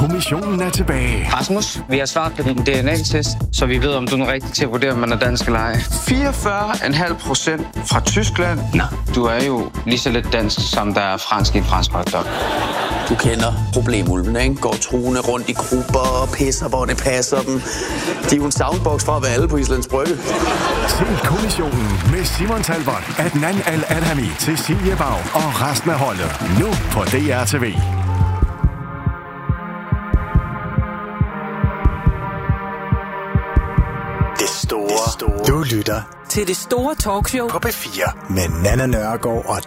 kommissionen er tilbage. Rasmus, vi har svaret på din DNA-test, så vi ved, om du er rigtig til at vurdere, om man er dansk eller ej. 44,5% fra Tyskland. Nå, du er jo lige så lidt dansk, som der er fransk i en fransk hotdog. Du kender problemulven, ikke? Går truende rundt i grupper og pisser, hvor det passer dem. De er jo en soundbox fra at være alle på Islands Brygge. Se kommissionen med Simon Talbot, Adnan Al-Adhami, Cecilie Bag og resten af holdet. Nu på DR TV. Det store. Du lytter til det store talkshow på P4 med Nanna Nørgaard og